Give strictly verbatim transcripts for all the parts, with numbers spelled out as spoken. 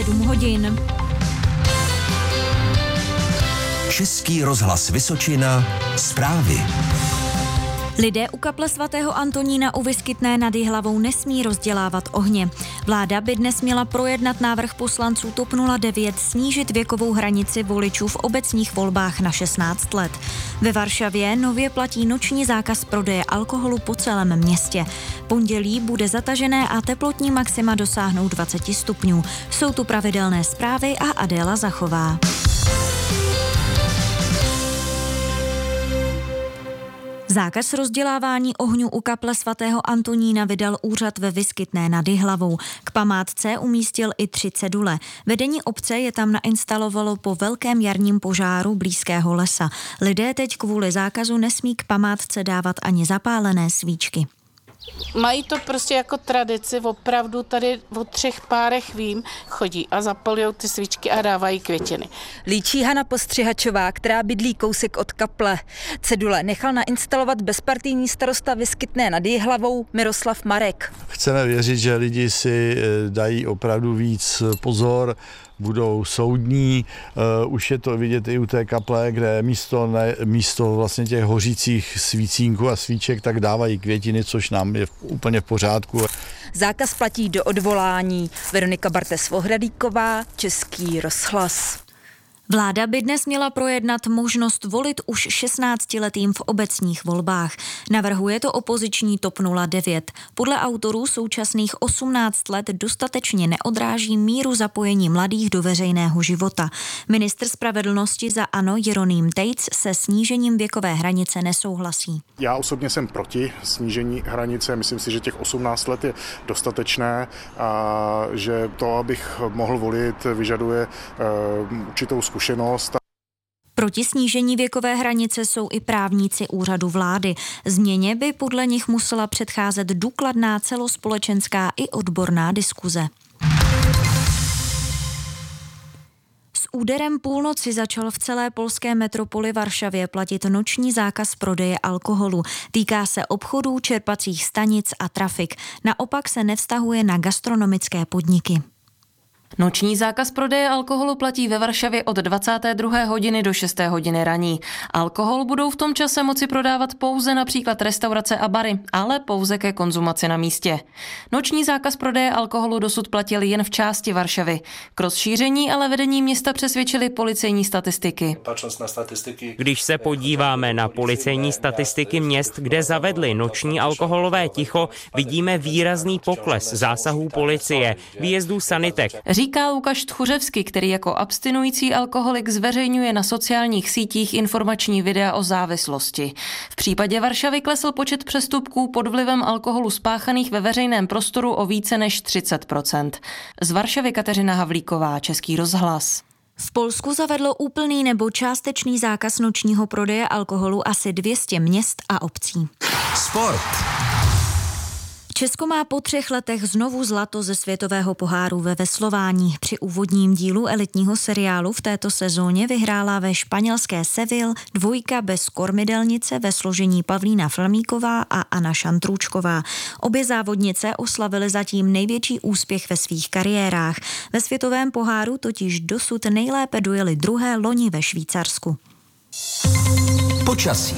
sedm hodin. Český rozhlas Vysočina, zprávy. Lidé u kaple svatého Antonína u Vyskytné nad Jihlavou nesmí rozdělávat ohně. Vláda by dnes měla projednat návrh poslanců TOP nula devět snížit věkovou hranici voličů v obecních volbách na šestnáct let. Ve Varšavě nově platí noční zákaz prodeje alkoholu po celém městě. Pondělí bude zatažené a teplotní maxima dosáhnou dvacet stupňů. Jsou tu pravidelné zprávy a Adéla Zachová. Zákaz rozdělávání ohňů u kaple svatého Antonína vydal úřad ve Vyskytné nad Jihlavou. K památce umístil i tři cedule. Vedení obce je tam nainstalovalo po velkém jarním požáru blízkého lesa. Lidé teď kvůli zákazu nesmí k památce dávat ani zapálené svíčky. Mají to prostě jako tradici, opravdu tady o třech párech vím, chodí a zapalujou ty svíčky a dávají květiny. Líčí Hana Postřihačová, která bydlí kousek od kaple. Cedule nechal nainstalovat bezpartijní starosta Vyskytné nad Jihlavou Miroslav Marek. Chceme věřit, že lidi si dají opravdu víc pozor, budou soudní. Uh, už je to vidět i u té kaple, kde místo, ne, místo vlastně těch hořících svícínků a svíček tak dávají květiny, což nám je úplně v pořádku. Zákaz platí do odvolání. Veronika Bartes-Vohradíková, Český rozhlas. Vláda by dnes měla projednat možnost volit už šestnáctiletým v obecních volbách. Navrhuje to opoziční TOP nula devět. Podle autorů současných osmnáct let dostatečně neodráží míru zapojení mladých do veřejného života. Ministr spravedlnosti za ANO Jeroným Tejc se snížením věkové hranice nesouhlasí. Já osobně jsem proti snížení hranice. Myslím si, že těch osmnáct let je dostatečné a že to, abych mohl volit, vyžaduje uh, určitou zkušenost. Proti snížení věkové hranice jsou i právníci úřadu vlády. Změně by podle nich musela předcházet důkladná celospolečenská i odborná diskuze. S úderem půlnoci začal v celé polské metropoli Varšavě platit noční zákaz prodeje alkoholu. Týká se obchodů, čerpacích stanic a trafik. Naopak se nevztahuje na gastronomické podniky. Noční zákaz prodeje alkoholu platí ve Varšavě od dvacáté druhé hodiny do šesté hodiny raní. Alkohol budou v tom čase moci prodávat pouze například restaurace a bary, ale pouze ke konzumaci na místě. Noční zákaz prodeje alkoholu dosud platil jen v části Varšavy. K rozšíření ale vedení města přesvědčili policejní statistiky. Když se podíváme na policejní statistiky měst, kde zavedli noční alkoholové ticho, vidíme výrazný pokles zásahů policie, výjezdů sanitek. Říká Lukáš Tchuřevský, který jako abstinující alkoholik zveřejňuje na sociálních sítích informační videa o závislosti. V případě Varšavy klesl počet přestupků pod vlivem alkoholu spáchaných ve veřejném prostoru o více než třicet procent. Z Varšavy Kateřina Havlíková, Český rozhlas. V Polsku zavedlo úplný nebo částečný zákaz nočního prodeje alkoholu asi dvě stě měst a obcí. Sport. Česko má po třech letech znovu zlato ze světového poháru ve veslování. Při úvodním dílu elitního seriálu v této sezóně vyhrála ve španělské Seville dvojka bez kormidelnice ve složení Pavlína Flamíková a Anna Šantrůčková. Obě závodnice oslavily zatím největší úspěch ve svých kariérách. Ve světovém poháru totiž dosud nejlépe dojeli druhé loni ve Švýcarsku. Počasí.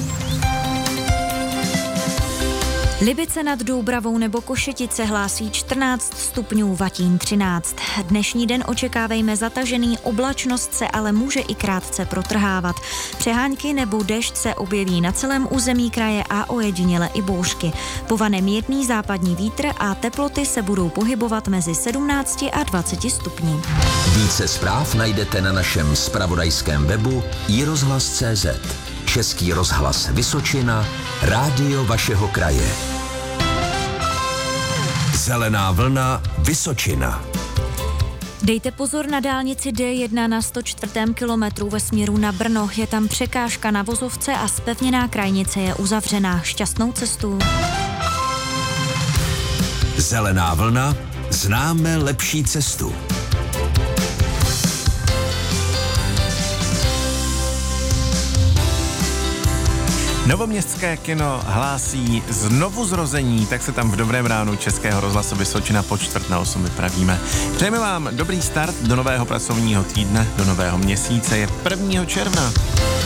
Libice nad Doubravou nebo Košetice hlásí čtrnáct stupňů, Vatín třináct. Dnešní den očekávejme zatažený, oblačnost se ale může i krátce protrhávat. Přehánky nebo déšť se objeví na celém území kraje a ojediněle i bouřky. Povane mírný západní vítr a teploty se budou pohybovat mezi sedmnácti a dvaceti stupni. Více zpráv najdete na našem zpravodajském webu i rozhlas tečka cé zet. Český rozhlas Vysočina, rádio vašeho kraje. Zelená vlna Vysočina. Dejte pozor na dálnici D jedna na sto čtvrtém kilometru ve směru na Brno. Je tam překážka na vozovce a zpevněná krajnice je uzavřená. Šťastnou cestu. Zelená vlna, známe lepší cestu. Novoměstské kino hlásí znovu zrození, tak se tam v dobrém ránu Českého rozhlasu Vysočina po čtvrt na osm vypravíme. Přejeme vám dobrý start do nového pracovního týdne, do nového měsíce, je prvního června.